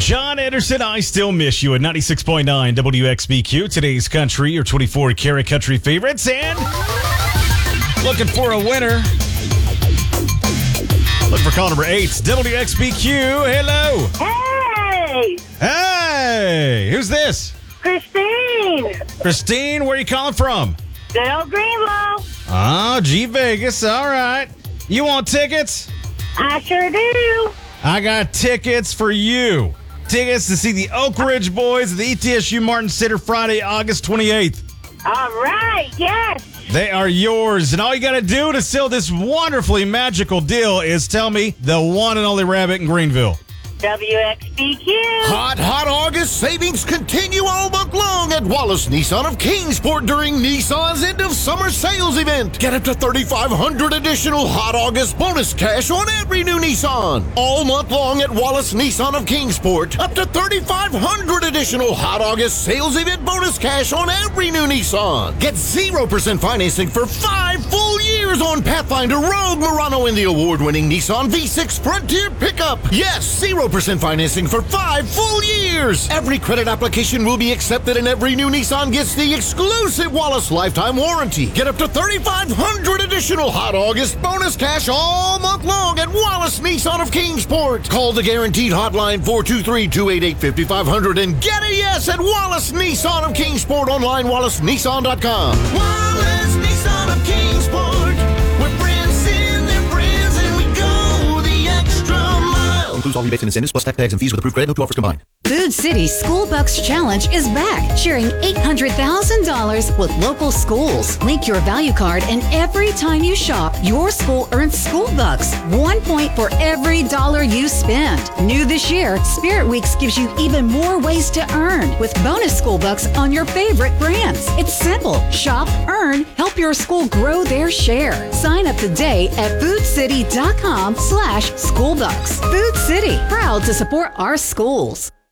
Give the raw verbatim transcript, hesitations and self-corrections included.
John Anderson, I Still Miss You at ninety-six point nine W X B Q. Today's country, your twenty-four karat country favorites. And looking for a winner. Looking for call number eight, W X B Q. Hello. Hey! Hey! Who's this? Christine! Christine, where are you calling from? Good old Greenville. Oh, G Vegas. All right. You want tickets? I sure do. I got tickets for you. Tickets to see the Oak Ridge Boys at the E T S U Martin Center Friday, August twenty-eighth. All right, yes. They are yours, and all you got to do to seal this wonderfully magical deal is tell me the one and only rabbit in Greenville. W X B Q. Hot, hot August savings continue all month long at Wallace Nissan of Kingsport during Nissan's end of summer sales event. Get up to thirty-five hundred dollars additional hot August bonus cash on every new Nissan. All month long at Wallace Nissan of Kingsport. Up to thirty-five hundred dollars additional hot August sales event bonus cash on every new Nissan. Get zero percent financing for five full years on Pathfinder, Rogue, Murano, and the award-winning Nissan V six Frontier pickup. Yes, zero percent financing for five full years. Every credit application will be accepted and every new Nissan gets the exclusive Wallace lifetime warranty. Get up to thirty-five hundred dollars additional hot August bonus cash all month long at Wallace Nissan of Kingsport. Call the guaranteed hotline four two three, two eight eight, five five zero zero and get a yes at Wallace Nissan of Kingsport online, wallace nissan dot com. Wallace Nissan of Kingsport. We're friends in their friends and we go the extra mile. Includes all rebates and incentives plus tax tags and fees with approved credit. No two offers combined. Food City School Bucks Challenge is back, sharing eight hundred thousand dollars with local schools. Link your value card, and every time you shop, your school earns school bucks. One point for every dollar you spend. New this year, Spirit Weeks gives you even more ways to earn with bonus school bucks on your favorite brands. It's simple. Shop, earn, help your school grow their share. Sign up today at foodcity.com slash schoolbucks. Food City, proud to support our schools.